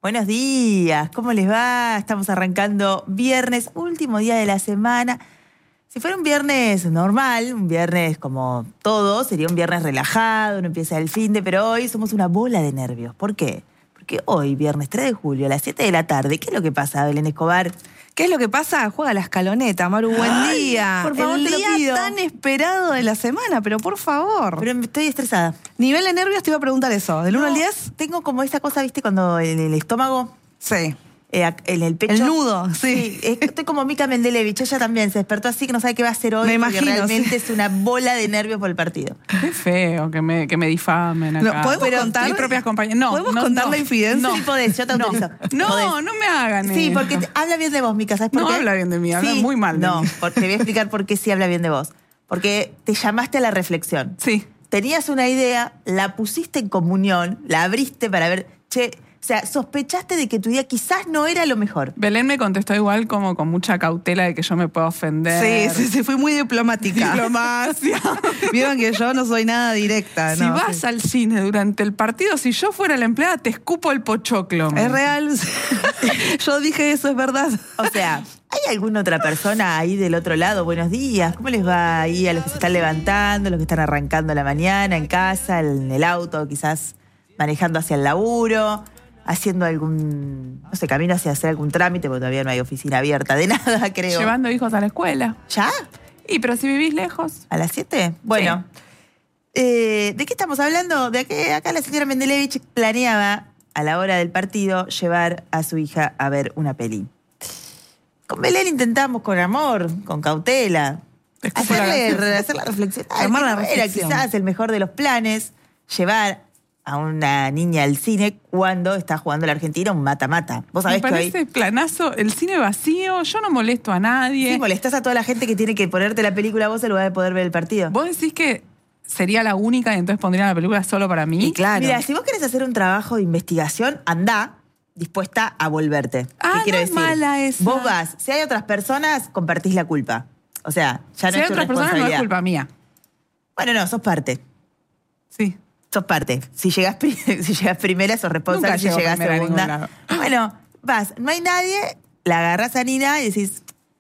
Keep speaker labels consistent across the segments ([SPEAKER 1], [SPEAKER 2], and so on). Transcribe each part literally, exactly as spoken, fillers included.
[SPEAKER 1] Buenos días, ¿cómo les va? Estamos arrancando viernes, último día de la semana. Si fuera un viernes normal, un viernes como todo, sería un viernes relajado, no empieza el finde, pero hoy somos una bola de nervios. ¿Por qué? Porque hoy, viernes tres de julio, a las siete de la tarde, ¿qué es lo que pasa, Belén Escobar?
[SPEAKER 2] ¿Qué es lo que pasa? Juega la escaloneta, Maru, buen
[SPEAKER 1] Ay,
[SPEAKER 2] día.
[SPEAKER 1] por favor,
[SPEAKER 2] el
[SPEAKER 1] te lo
[SPEAKER 2] día
[SPEAKER 1] pido.
[SPEAKER 2] tan esperado de la semana, pero por favor.
[SPEAKER 1] Pero estoy estresada.
[SPEAKER 2] Nivel de nervios, te iba a preguntar eso. ¿Del uno
[SPEAKER 1] No,
[SPEAKER 2] al diez?
[SPEAKER 1] Tengo como esa cosa, ¿viste? Cuando en el estómago,
[SPEAKER 2] Sí.
[SPEAKER 1] eh, en el pecho.
[SPEAKER 2] El nudo, sí.
[SPEAKER 1] Sí, es- estoy como Mika Mendelevich, ella también se despertó así que no sabe qué va a hacer hoy.
[SPEAKER 2] Me
[SPEAKER 1] porque
[SPEAKER 2] imagino,
[SPEAKER 1] realmente
[SPEAKER 2] sí.
[SPEAKER 1] es una bola de nervios por el partido.
[SPEAKER 3] Qué feo que me, que me difamen acá.
[SPEAKER 2] No, ¿podemos
[SPEAKER 3] Pero
[SPEAKER 2] contar?
[SPEAKER 3] mis propias compañías. No,
[SPEAKER 2] ¿Podemos
[SPEAKER 3] no,
[SPEAKER 2] contar
[SPEAKER 3] no.
[SPEAKER 2] la infidencia?
[SPEAKER 3] No.
[SPEAKER 1] Sí podés, yo te
[SPEAKER 3] No.
[SPEAKER 1] autorizo.
[SPEAKER 3] No,
[SPEAKER 1] Podés.
[SPEAKER 3] no me hagan
[SPEAKER 1] Sí,
[SPEAKER 3] eso.
[SPEAKER 1] porque te- habla bien de vos, Mica, ¿sabes por
[SPEAKER 3] No
[SPEAKER 1] qué?
[SPEAKER 3] habla bien de mí, habla muy mal de
[SPEAKER 1] no,
[SPEAKER 3] mí.
[SPEAKER 1] porque te voy a explicar por qué sí habla bien de vos. Porque te llamaste a la reflexión.
[SPEAKER 3] Sí.
[SPEAKER 1] Tenías una idea, la pusiste en comunión, la abriste para ver, che, o sea, sospechaste de que tu idea quizás no era lo mejor.
[SPEAKER 3] Belén me contestó igual como con mucha cautela de que yo me puedo ofender.
[SPEAKER 2] Sí, sí, sí, fui muy diplomática.
[SPEAKER 3] Diplomacia.
[SPEAKER 2] Vieron que yo no soy nada directa.
[SPEAKER 3] Si
[SPEAKER 2] no,
[SPEAKER 3] vas
[SPEAKER 2] sí.
[SPEAKER 3] al cine durante el partido, si yo fuera la empleada, te escupo el pochoclo.
[SPEAKER 2] Es real. Yo dije eso, es verdad.
[SPEAKER 1] O sea, ¿hay alguna otra persona ahí del otro lado? Buenos días, ¿cómo les va ahí a los que se están levantando, los que están arrancando la mañana, en casa, en el auto, quizás manejando hacia el laburo, haciendo algún, no sé, camino hacia hacer algún trámite, porque todavía no hay oficina abierta de nada, creo.
[SPEAKER 3] Llevando hijos a la escuela.
[SPEAKER 1] ¿Ya?
[SPEAKER 3] Y pero si vivís lejos.
[SPEAKER 1] ¿A las siete? Bueno. Eh, ¿de qué estamos hablando? De que acá la señora Mendelevich planeaba, a la hora del partido, llevar a su hija a ver una peli. Con Belén intentamos con amor, con cautela,
[SPEAKER 3] Te escupo la
[SPEAKER 1] hacerle,
[SPEAKER 3] gaseosa.
[SPEAKER 1] hacerla reflexionar.
[SPEAKER 2] Armar
[SPEAKER 1] que
[SPEAKER 2] la
[SPEAKER 1] no era
[SPEAKER 2] reflexión.
[SPEAKER 1] quizás el mejor de los planes llevar a una niña al cine cuando está jugando la Argentina un mata-mata. Vos sabés
[SPEAKER 3] Me
[SPEAKER 1] que hoy
[SPEAKER 3] parece planazo, el cine vacío, yo no molesto a nadie.
[SPEAKER 1] sí, molestás a toda la gente que tiene que ponerte la película a vos en lugar de poder ver el partido.
[SPEAKER 3] ¿Vos decís que sería la única y entonces pondría la película solo para mí?
[SPEAKER 2] Y claro.
[SPEAKER 1] Mira, si vos querés hacer un trabajo de investigación, andá dispuesta a volverte.
[SPEAKER 3] Ah,
[SPEAKER 1] ¿Qué quiero
[SPEAKER 3] no es
[SPEAKER 1] decir?
[SPEAKER 3] mala esa.
[SPEAKER 1] Vos vas, si hay otras personas, compartís la culpa. O sea, ya no
[SPEAKER 3] Si hay
[SPEAKER 1] es tu
[SPEAKER 3] otras personas, no es
[SPEAKER 1] responsabilidad.
[SPEAKER 3] culpa mía.
[SPEAKER 1] Bueno, no, sos parte.
[SPEAKER 3] Sí.
[SPEAKER 1] Sos parte. Si llegás, pri- si llegás primera, sos responsable.
[SPEAKER 3] Nunca
[SPEAKER 1] Si
[SPEAKER 3] llego
[SPEAKER 1] llegás
[SPEAKER 3] primera a ningún
[SPEAKER 1] segunda.
[SPEAKER 3] lado.
[SPEAKER 1] Bueno, vas, no hay nadie, la agarrás a Nina y decís,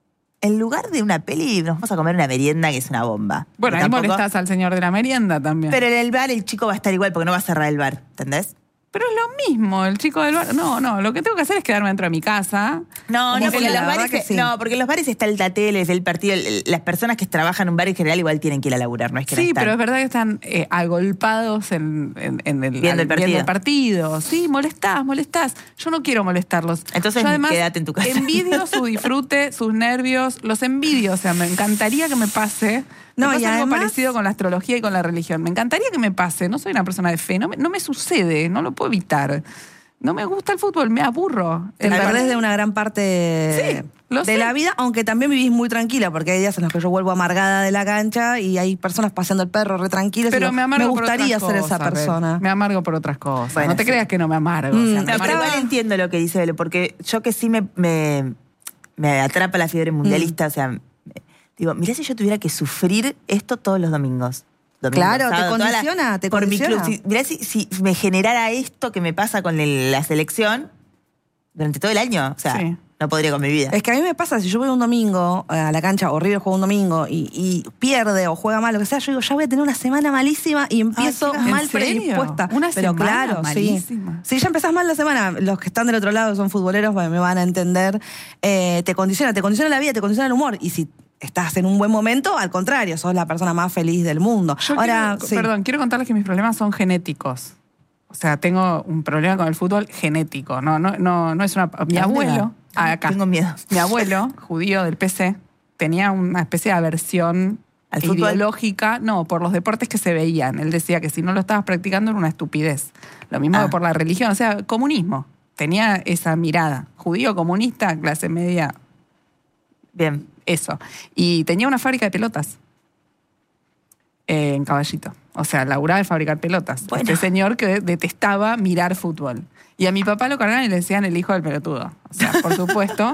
[SPEAKER 1] en lugar de una peli, nos vamos a comer una merienda que es una bomba.
[SPEAKER 3] Bueno,
[SPEAKER 1] Pero
[SPEAKER 3] ahí
[SPEAKER 1] tampoco-
[SPEAKER 3] molestás al señor de la merienda también.
[SPEAKER 1] Pero en el bar el chico va a estar igual porque no va a cerrar el bar, ¿entendés?
[SPEAKER 3] Pero es lo mismo, el chico del bar. No, no, lo que tengo que hacer es quedarme dentro de mi casa.
[SPEAKER 1] No,
[SPEAKER 2] Como
[SPEAKER 1] no,
[SPEAKER 2] que
[SPEAKER 1] porque en
[SPEAKER 2] la
[SPEAKER 1] los
[SPEAKER 2] verdad
[SPEAKER 1] bares,
[SPEAKER 2] que sí.
[SPEAKER 1] no, porque en los bares está el tele, el partido, el- el- las personas que trabajan en un bar en general igual tienen que ir a laburar, no es que no
[SPEAKER 3] Sí,
[SPEAKER 1] están.
[SPEAKER 3] pero es verdad que están eh, agolpados en, en- en el,
[SPEAKER 1] Viendo el
[SPEAKER 3] al-
[SPEAKER 1] partido.
[SPEAKER 3] partido. Sí, molestás, molestás. Yo no quiero molestarlos.
[SPEAKER 1] Entonces,
[SPEAKER 3] Yo además
[SPEAKER 1] quédate en tu casa.
[SPEAKER 3] envidio su disfrute, sus nervios, los envidio. O sea, me encantaría que me pase.
[SPEAKER 2] No,
[SPEAKER 3] me pasa
[SPEAKER 2] y
[SPEAKER 3] algo
[SPEAKER 2] además-
[SPEAKER 3] parecido con la astrología y con la religión. Me encantaría que me pase. No soy una persona de fe, no me, no me sucede, no lo puedo evitar. No me gusta el fútbol, me aburro.
[SPEAKER 2] Te
[SPEAKER 3] El
[SPEAKER 2] perdés
[SPEAKER 3] partido-
[SPEAKER 2] de una gran parte
[SPEAKER 3] Sí, lo
[SPEAKER 2] de
[SPEAKER 3] sé.
[SPEAKER 2] la vida, aunque también vivís muy tranquila, porque hay días en los que yo vuelvo amargada de la cancha y hay personas paseando el perro re tranquilas. y
[SPEAKER 3] Pero
[SPEAKER 2] digo,
[SPEAKER 3] me amargo por
[SPEAKER 2] gustaría
[SPEAKER 3] otras
[SPEAKER 2] ser esa
[SPEAKER 3] cosas,
[SPEAKER 2] persona.
[SPEAKER 3] Bel. Me amargo por otras cosas.
[SPEAKER 1] Bueno,
[SPEAKER 3] no te
[SPEAKER 1] sí.
[SPEAKER 3] creas que no me amargo. o sea,
[SPEAKER 2] Mm,
[SPEAKER 3] me
[SPEAKER 1] No,
[SPEAKER 3] amargo.
[SPEAKER 1] pero
[SPEAKER 2] Estaba-
[SPEAKER 1] igual entiendo lo que dice Belo, porque yo que sí me, me, me atrapa la fiebre mundialista, o sea, me- digo, mirá si yo tuviera que sufrir esto todos los domingos. Domingo,
[SPEAKER 2] Claro, te
[SPEAKER 1] sábado, toda la-
[SPEAKER 2] condiciona, te
[SPEAKER 1] por mi
[SPEAKER 2] condiciona.
[SPEAKER 1] club. Si- mirá si, si me generara esto que me pasa con el- la selección durante todo el año, o sea,
[SPEAKER 3] Sí.
[SPEAKER 1] no podría con mi vida.
[SPEAKER 2] Es que a mí me pasa, si yo voy un domingo eh, a la cancha, o River juega un domingo y, y pierde o juega mal, lo que sea, yo digo, ya voy a tener una semana malísima y empiezo
[SPEAKER 1] Ay, ¿en
[SPEAKER 2] mal
[SPEAKER 3] serio?
[SPEAKER 2] predispuesta.
[SPEAKER 3] Una
[SPEAKER 2] Pero
[SPEAKER 3] semana
[SPEAKER 2] claro,
[SPEAKER 3] malísima.
[SPEAKER 2] sí. Si ya empezás mal la semana, los que están del otro lado, que son futboleros, bueno, me van a entender, eh, te condiciona, te condiciona la vida, te condiciona el humor. Y si estás en un buen momento, al contrario, sos la persona más feliz del mundo.
[SPEAKER 3] Yo
[SPEAKER 2] Ahora,
[SPEAKER 3] quiero,
[SPEAKER 2] sí.
[SPEAKER 3] perdón, quiero contarles que mis problemas son genéticos. O sea, tengo un problema con el fútbol genético. No, no, no, no es una. Mi
[SPEAKER 1] ¿A dónde
[SPEAKER 3] abuelo,
[SPEAKER 1] va?
[SPEAKER 3] ah, acá.
[SPEAKER 1] Tengo miedo.
[SPEAKER 3] Mi abuelo, judío del P C, tenía una especie de aversión
[SPEAKER 1] ¿Al fútbol?
[SPEAKER 3] ideológica, no, por los deportes que se veían. Él decía que si no lo estabas practicando era una estupidez. Lo mismo
[SPEAKER 1] Ah.
[SPEAKER 3] que por la religión, o sea, comunismo. Tenía esa mirada. Judío, comunista, clase media,
[SPEAKER 1] Bien.
[SPEAKER 3] eso. Y tenía una fábrica de pelotas eh, en Caballito. O sea, laburaba de fabricar pelotas.
[SPEAKER 1] Bueno.
[SPEAKER 3] Este señor que detestaba mirar fútbol. Y a mi papá lo cargaban y le decían el hijo del pelotudo. O sea, por supuesto,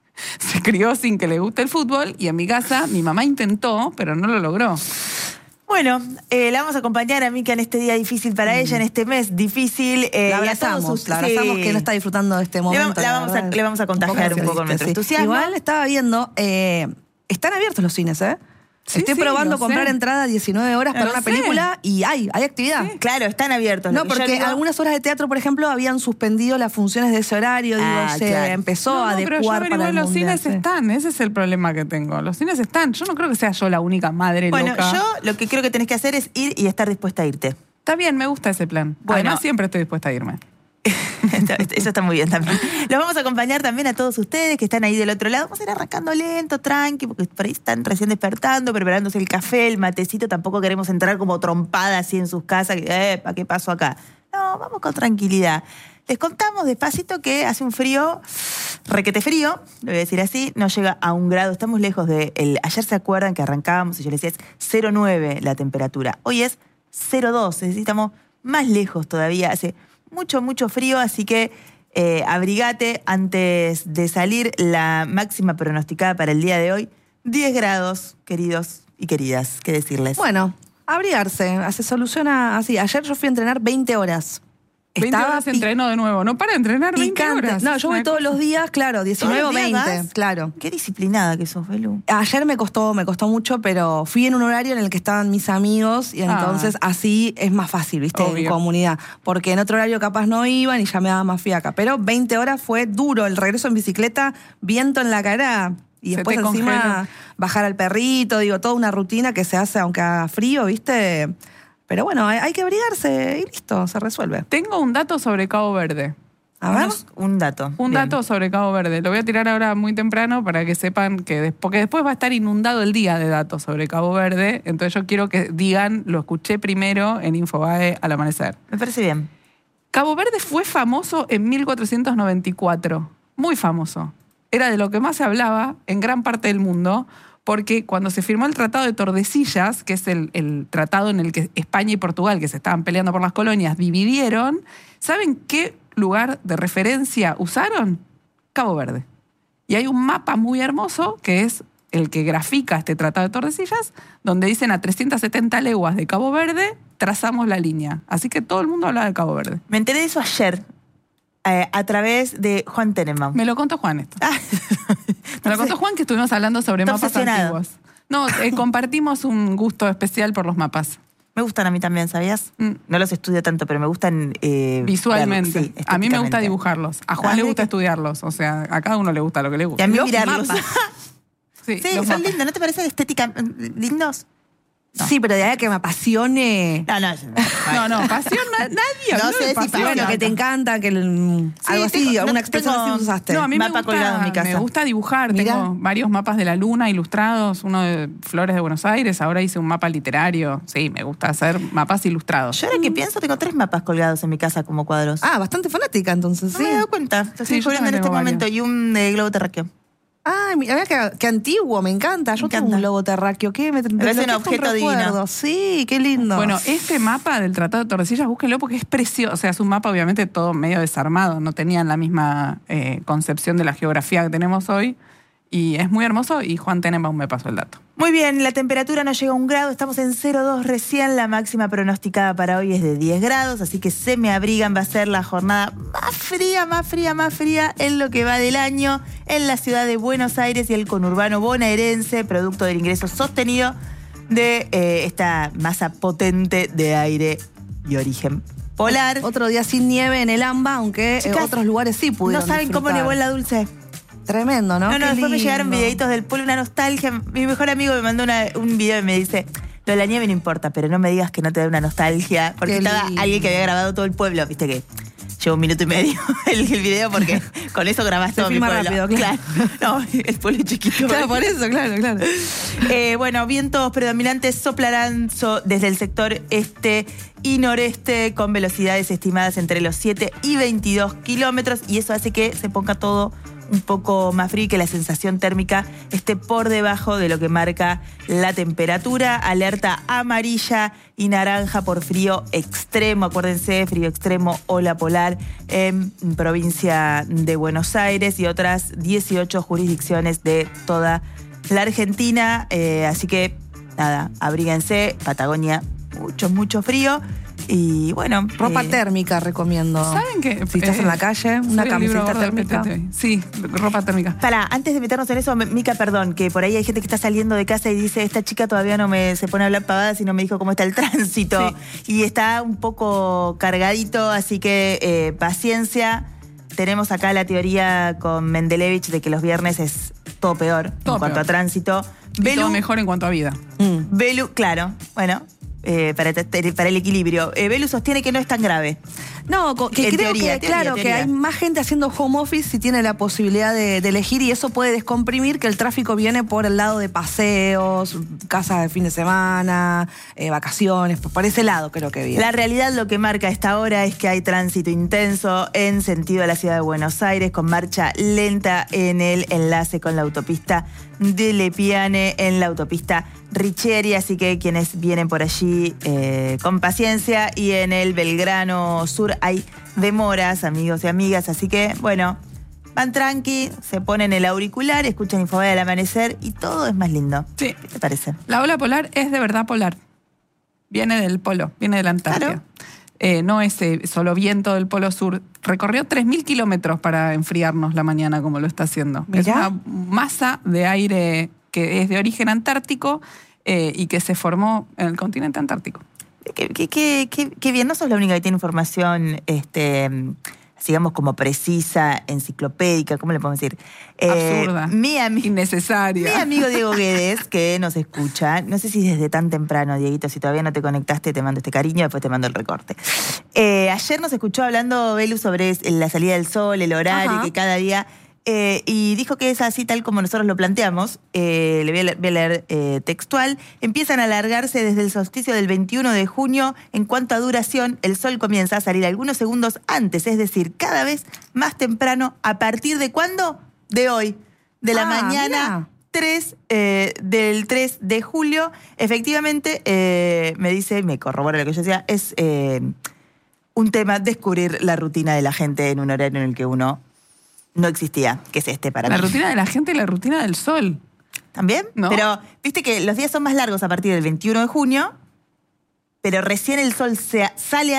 [SPEAKER 3] se crió sin que le guste el fútbol. Y en mi casa, mi mamá intentó, pero no lo logró.
[SPEAKER 1] Bueno, eh, la vamos a acompañar a Mica en este día difícil para ella, en este mes difícil. Eh,
[SPEAKER 2] la
[SPEAKER 1] y a
[SPEAKER 2] abrazamos,
[SPEAKER 1] todos sus-
[SPEAKER 2] la abrazamos
[SPEAKER 1] sí.
[SPEAKER 2] que no está disfrutando de este
[SPEAKER 1] Le
[SPEAKER 2] momento.
[SPEAKER 1] vamos, la
[SPEAKER 2] la
[SPEAKER 1] vamos a,
[SPEAKER 2] verdad.
[SPEAKER 1] le vamos a contagiar un poco,
[SPEAKER 2] triste,
[SPEAKER 1] nuestro
[SPEAKER 2] sí.
[SPEAKER 1] entusiasmo.
[SPEAKER 2] Igual estaba viendo, eh, están abiertos los cines, ¿eh?
[SPEAKER 3] Sí,
[SPEAKER 2] Estoy
[SPEAKER 3] sí,
[SPEAKER 2] probando
[SPEAKER 3] lo
[SPEAKER 2] comprar
[SPEAKER 3] sé.
[SPEAKER 2] entrada diecinueve horas para
[SPEAKER 3] Lo
[SPEAKER 2] una
[SPEAKER 3] sé.
[SPEAKER 2] película y hay, hay actividad.
[SPEAKER 1] Claro, están abiertos.
[SPEAKER 2] No,
[SPEAKER 1] Lo que yo
[SPEAKER 2] porque
[SPEAKER 1] digo-
[SPEAKER 2] algunas horas de teatro, por ejemplo, habían suspendido las funciones de ese horario. Digo,
[SPEAKER 1] Ah,
[SPEAKER 2] se
[SPEAKER 1] claro.
[SPEAKER 2] empezó
[SPEAKER 3] No,
[SPEAKER 2] a
[SPEAKER 3] no, pero yo
[SPEAKER 2] adecuar para
[SPEAKER 3] averigué,
[SPEAKER 2] el
[SPEAKER 3] los
[SPEAKER 2] mundial,
[SPEAKER 3] cines
[SPEAKER 2] sí.
[SPEAKER 3] están, ese es el problema que tengo. Los cines están. Yo no creo que sea yo la única madre
[SPEAKER 1] Bueno,
[SPEAKER 3] loca.
[SPEAKER 1] yo lo que creo que tenés que hacer es ir y estar dispuesta a irte.
[SPEAKER 3] Está bien, me gusta ese plan.
[SPEAKER 1] Bueno.
[SPEAKER 3] Además, siempre estoy dispuesta a irme.
[SPEAKER 1] Eso está muy bien también. Los vamos a acompañar también a todos ustedes que están ahí del otro lado. Vamos a ir arrancando lento, tranqui, porque por ahí están recién despertando, preparándose el café, el matecito. Tampoco queremos entrar como trompada así en sus casas. Que, "Epa, ¿qué pasó acá?" No, vamos con tranquilidad. Les contamos despacito que hace un frío, requete frío, lo voy a decir así, no llega a un grado. Estamos lejos de... El, ayer se acuerdan que arrancábamos y yo les decía es cero coma nueve la temperatura. Hoy es cero coma dos, es decir, estamos más lejos todavía. Hace mucho, mucho frío, así que eh, abrigate antes de salir. La máxima pronosticada para el día de hoy, diez grados, queridos y queridas. ¿Qué decirles?
[SPEAKER 2] Bueno, abrigarse, se soluciona así. Ayer yo fui a entrenar veinte horas.
[SPEAKER 3] veinte
[SPEAKER 2] Estaba
[SPEAKER 3] horas
[SPEAKER 2] pi-
[SPEAKER 3] entreno de nuevo. No para de entrenar veinte
[SPEAKER 2] picante.
[SPEAKER 3] horas.
[SPEAKER 2] No,
[SPEAKER 3] Es
[SPEAKER 2] yo voy
[SPEAKER 3] una
[SPEAKER 2] todos
[SPEAKER 3] cosa-
[SPEAKER 2] los días, claro, diecinueve o
[SPEAKER 1] ¿Todos los días
[SPEAKER 2] veinte,
[SPEAKER 1] vas?
[SPEAKER 2] claro.
[SPEAKER 1] Qué disciplinada que sos, Belu.
[SPEAKER 2] Ayer me costó, me costó mucho, pero fui en un horario en el que estaban mis amigos y
[SPEAKER 3] Ah.
[SPEAKER 2] entonces así es más fácil, ¿viste? En
[SPEAKER 3] Obvio.
[SPEAKER 2] comunidad. Porque en otro horario capaz no iban y ya me daba más fiaca. Pero veinte horas fue duro, el regreso en bicicleta, viento en la cara y
[SPEAKER 3] Se
[SPEAKER 2] después
[SPEAKER 3] te
[SPEAKER 2] encima
[SPEAKER 3] congeló.
[SPEAKER 2] bajar al perrito, digo, toda una rutina que se hace aunque haga frío, ¿viste? Pero bueno, hay, hay que abrigarse y listo, se resuelve.
[SPEAKER 3] Tengo un dato sobre Cabo Verde.
[SPEAKER 2] A ver.
[SPEAKER 1] Unos- un dato.
[SPEAKER 3] Un
[SPEAKER 1] Bien.
[SPEAKER 3] dato sobre Cabo Verde. Lo voy a tirar ahora muy temprano para que sepan que... des- porque después va a estar inundado el día de datos sobre Cabo Verde. Entonces yo quiero que digan, lo escuché primero en Infobae al amanecer.
[SPEAKER 1] Me parece bien.
[SPEAKER 3] Cabo Verde fue famoso en mil cuatrocientos noventa y cuatro. Muy famoso. Era de lo que más se hablaba en gran parte del mundo, porque cuando se firmó el Tratado de Tordesillas, que es el, el tratado en el que España y Portugal, que se estaban peleando por las colonias, dividieron, ¿saben qué lugar de referencia usaron? Cabo Verde. Y hay un mapa muy hermoso, que es el que grafica este Tratado de Tordesillas, donde dicen a trescientas setenta leguas de Cabo Verde, trazamos la línea. Así que todo el mundo habla de Cabo Verde.
[SPEAKER 1] Me enteré de eso ayer, eh, a través de Juan Tenenbaum.
[SPEAKER 3] Me lo contó Juan esto.
[SPEAKER 1] Ah,
[SPEAKER 3] Me lo contó Juan que estuvimos hablando sobre
[SPEAKER 1] Está
[SPEAKER 3] mapas
[SPEAKER 1] obsesionado.
[SPEAKER 3] antiguos. No, eh, compartimos un gusto especial por los mapas.
[SPEAKER 1] me gustan a mí también, ¿sabías?
[SPEAKER 3] Mm.
[SPEAKER 1] No los estudio tanto, pero me gustan eh,
[SPEAKER 3] Visualmente.
[SPEAKER 1] verlos, sí,
[SPEAKER 3] a mí me gusta
[SPEAKER 1] estéticamente.
[SPEAKER 3] dibujarlos. A Juan
[SPEAKER 1] Ah,
[SPEAKER 3] le
[SPEAKER 1] ¿de
[SPEAKER 3] gusta
[SPEAKER 1] qué?
[SPEAKER 3] estudiarlos. O sea, a cada uno le gusta lo que le
[SPEAKER 1] Y
[SPEAKER 3] gusta.
[SPEAKER 1] a mí
[SPEAKER 2] Los
[SPEAKER 1] mirarlos.
[SPEAKER 2] mapas.
[SPEAKER 3] Sí,
[SPEAKER 1] Sí,
[SPEAKER 3] los
[SPEAKER 1] son
[SPEAKER 3] mapas.
[SPEAKER 1] lindos, ¿no te parecen estética lindos? No.
[SPEAKER 2] Sí, pero de ahí a que me apasione.
[SPEAKER 1] No, no.
[SPEAKER 3] No, no, pasión, na- nadie
[SPEAKER 1] No
[SPEAKER 3] habló
[SPEAKER 1] sé
[SPEAKER 3] de
[SPEAKER 1] si
[SPEAKER 3] pasión.
[SPEAKER 1] pasión.
[SPEAKER 2] Bueno, que te encanta, que el- algo así,
[SPEAKER 1] tengo-
[SPEAKER 2] alguna
[SPEAKER 1] no,
[SPEAKER 2] expresión
[SPEAKER 1] tengo-
[SPEAKER 2] así usaste.
[SPEAKER 3] No, a mí me
[SPEAKER 1] Mapa
[SPEAKER 3] gusta,
[SPEAKER 1] colgado en mi casa.
[SPEAKER 3] me gusta dibujar.
[SPEAKER 2] Mirá.
[SPEAKER 3] Tengo varios mapas de la luna ilustrados, uno de Flores de Buenos Aires, ahora hice un mapa literario. Sí, me gusta hacer mapas ilustrados.
[SPEAKER 1] Yo ahora que pienso, tengo tres mapas colgados en mi casa como cuadros.
[SPEAKER 2] Ah, bastante fanática entonces,
[SPEAKER 1] no
[SPEAKER 2] sí.
[SPEAKER 1] me he dado cuenta. Lo estoy
[SPEAKER 3] Sí, yo
[SPEAKER 1] descubriendo en
[SPEAKER 3] también
[SPEAKER 1] este
[SPEAKER 3] tengo
[SPEAKER 1] momento.
[SPEAKER 3] varios.
[SPEAKER 1] Y un eh, globo terráqueo.
[SPEAKER 2] Ay, mira qué, qué antiguo, me encanta. Yo
[SPEAKER 1] Me
[SPEAKER 2] tengo
[SPEAKER 1] encanta.
[SPEAKER 2] un globo terráqueo. ¿Qué? Me,
[SPEAKER 1] parece
[SPEAKER 2] desbloqueaste
[SPEAKER 1] un objeto
[SPEAKER 2] recuerdo.
[SPEAKER 1] divino.
[SPEAKER 2] Sí, qué lindo.
[SPEAKER 3] Bueno, este mapa del Tratado de Tordesillas, búsquenlo porque es precioso. O sea, es un mapa obviamente todo medio desarmado, no tenían la misma eh, concepción de la geografía que tenemos hoy. Y es muy hermoso y Juan Tenenbaum me pasó el dato.
[SPEAKER 1] Muy bien, la temperatura no llega a un grado, estamos en cero coma dos recién, la máxima pronosticada para hoy es de diez grados, así que se me abrigan, va a ser la jornada más fría, más fría, más fría en lo que va del año en la ciudad de Buenos Aires y el conurbano bonaerense, producto del ingreso sostenido de eh, esta masa potente de aire de origen polar.
[SPEAKER 2] Otro día sin nieve en el AMBA, aunque en
[SPEAKER 1] Chicas,
[SPEAKER 2] otros lugares sí
[SPEAKER 1] No
[SPEAKER 2] pudieron
[SPEAKER 1] saben cómo
[SPEAKER 2] disfrutar.
[SPEAKER 1] nevó en la Dulce.
[SPEAKER 2] Tremendo, ¿no?
[SPEAKER 1] No, no,
[SPEAKER 2] Qué
[SPEAKER 1] después me
[SPEAKER 2] lindo.
[SPEAKER 1] llegaron videitos del pueblo, una nostalgia. Mi mejor amigo me mandó una- un video y me dice, lo de la nieve no importa, pero no me digas que no te da una nostalgia. Porque
[SPEAKER 2] Qué
[SPEAKER 1] estaba
[SPEAKER 2] lindo.
[SPEAKER 1] alguien que había grabado todo el pueblo, viste que llevo un minuto y medio el, el video porque con eso grabás
[SPEAKER 2] Se
[SPEAKER 1] todo mi
[SPEAKER 2] filma
[SPEAKER 1] pueblo.
[SPEAKER 2] rápido, claro.
[SPEAKER 1] No, el pueblo es chiquito.
[SPEAKER 2] Claro, por eso, claro, claro.
[SPEAKER 1] Eh, bueno, vientos predominantes soplarán so- desde el sector este y noreste con velocidades estimadas entre los siete y veintidós kilómetros y eso hace que se ponga todo un poco más frío y que la sensación térmica esté por debajo de lo que marca la temperatura. Alerta amarilla y naranja por frío extremo. Acuérdense, frío extremo, ola polar en provincia de Buenos Aires y otras dieciocho jurisdicciones de toda la Argentina. Eh, así que nada, abríguense, Patagonia, mucho, mucho frío. Y bueno.
[SPEAKER 2] Ropa
[SPEAKER 1] eh,
[SPEAKER 2] térmica recomiendo.
[SPEAKER 3] ¿Saben qué?
[SPEAKER 2] Si estás
[SPEAKER 3] Eh,
[SPEAKER 2] en la calle, una
[SPEAKER 3] soy el libro
[SPEAKER 2] camiseta
[SPEAKER 3] gordo del
[SPEAKER 2] térmica.
[SPEAKER 3] P T T. Sí, ropa térmica.
[SPEAKER 1] Pará, antes de meternos en eso, Mica, perdón, que por ahí hay gente que está saliendo de casa y dice, esta chica todavía no me se pone a hablar pavadas y no me dijo cómo está el tránsito.
[SPEAKER 3] Sí.
[SPEAKER 1] Y está un poco cargadito, así que eh, paciencia. Tenemos acá la teoría con Mendelevich de que los viernes es todo peor
[SPEAKER 3] Todo
[SPEAKER 1] en cuanto
[SPEAKER 3] peor.
[SPEAKER 1] a tránsito.
[SPEAKER 3] Y
[SPEAKER 1] Belu,
[SPEAKER 3] todo mejor en cuanto a vida.
[SPEAKER 2] Mm.
[SPEAKER 1] Belu, claro, bueno, eh, para, para el equilibrio. Eh, Belu sostiene que no es tan grave.
[SPEAKER 2] No, co- que
[SPEAKER 1] En
[SPEAKER 2] creo
[SPEAKER 1] teoría,
[SPEAKER 2] que,
[SPEAKER 1] teoría,
[SPEAKER 2] claro,
[SPEAKER 1] teoría.
[SPEAKER 2] que hay más gente haciendo home office si tiene la posibilidad de, de elegir y eso puede descomprimir que el tráfico viene por el lado de paseos, casas de fin de semana, eh, vacaciones, por ese lado creo que viene.
[SPEAKER 1] La realidad lo que marca a esta hora es que hay tránsito intenso en sentido a la ciudad de Buenos Aires, con marcha lenta en el enlace con la autopista de Lepiane, en la autopista Richieri, así que quienes vienen por allí eh, con paciencia, y en el Belgrano Sur hay demoras, amigos y amigas, así que bueno, van tranqui, se ponen el auricular, escuchan Infobay del amanecer y todo es más lindo.
[SPEAKER 3] Sí.
[SPEAKER 1] ¿Qué te parece?
[SPEAKER 3] La ola polar es de verdad polar. Viene del polo, viene de la Antártida.
[SPEAKER 1] Claro.
[SPEAKER 3] Eh, no es eh, solo viento del polo sur. Recorrió tres mil kilómetros para enfriarnos la mañana como lo está haciendo.
[SPEAKER 2] Mirá.
[SPEAKER 3] Es una masa de aire que es de origen antártico eh, y que se formó en el continente antártico.
[SPEAKER 1] Qué, qué, qué, qué- qué bien, no sos la única que tiene información, este, digamos, como precisa, enciclopédica, ¿cómo le podemos decir? Eh,
[SPEAKER 3] Absurda.
[SPEAKER 1] Mi, ami-
[SPEAKER 3] Innecesaria.
[SPEAKER 1] mi amigo Diego Guedes, que nos escucha, no sé si desde tan temprano, Dieguito, si todavía no te conectaste, te mando este cariño, después te mando el recorte. Eh, ayer nos escuchó hablando, Belu, sobre la salida del sol, el horario,
[SPEAKER 2] Ajá.
[SPEAKER 1] que cada día... Eh, y dijo que es así tal como nosotros lo planteamos. Eh, le voy a leer, voy a leer, eh, textual. Empiezan a alargarse desde el solsticio del veintiuno de junio. En cuanto a duración, el sol comienza a salir algunos segundos antes, es decir, cada vez más temprano. ¿A partir de cuándo? De hoy, de la
[SPEAKER 2] Ah,
[SPEAKER 1] mañana
[SPEAKER 2] mira.
[SPEAKER 1] tres, eh, del tres de julio. Efectivamente, eh, me dice, me corrobora lo que yo decía, es eh, un tema descubrir la rutina de la gente en un horario en el que uno no existía, que es este para
[SPEAKER 3] La
[SPEAKER 1] mí.
[SPEAKER 3] rutina de la gente y la rutina del sol.
[SPEAKER 1] ¿También?
[SPEAKER 3] ¿No?
[SPEAKER 1] Pero viste que los días son más largos a partir del veintiuno de junio, pero recién el sol se sale